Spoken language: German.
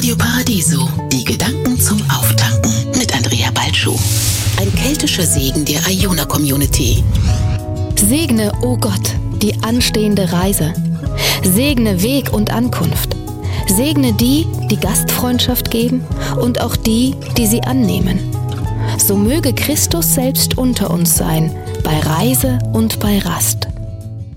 Radio Paradiso, die Gedanken zum Auftanken mit Andrea Balschuh. Ein keltischer Segen der Iona Community. Segne, o Gott, die anstehende Reise. Segne Weg und Ankunft. Segne die, die Gastfreundschaft geben und auch die, die sie annehmen. So möge Christus selbst unter uns sein, bei Reise und bei Rast.